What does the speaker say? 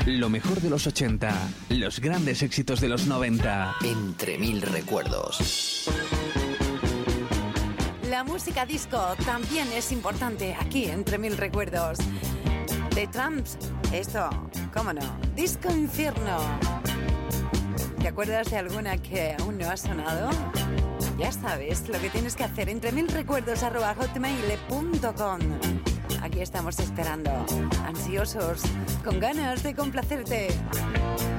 Lo mejor de los 80, los grandes éxitos de los 90. Entre mil recuerdos. La música disco también es importante aquí, Entre mil recuerdos. The Tramps, esto, cómo no, Disco Infierno. ¿Te acuerdas de alguna que aún no ha sonado? Ya sabes lo que tienes que hacer, entremilrecuerdos@hotmail.com. Aquí estamos esperando, ansiosos, con ganas de complacerte.